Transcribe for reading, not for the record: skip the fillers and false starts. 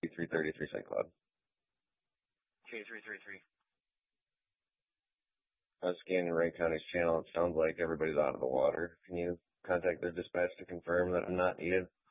333 St. Cloud. K333. I was scanning Ray County's channel. It sounds like everybody's out of the water. Can you contact their dispatch to confirm that I'm not needed?